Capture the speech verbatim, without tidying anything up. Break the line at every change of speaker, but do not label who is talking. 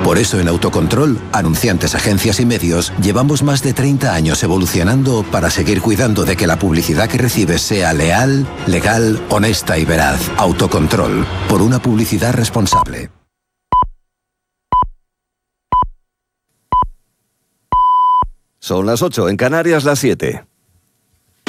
Por eso en Autocontrol, anunciantes, agencias y medios, llevamos más de treinta años evolucionando para seguir cuidando de que la publicidad que recibes sea leal, legal, honesta y veraz. Autocontrol, por una publicidad responsable.
Son las ocho, en Canarias las siete.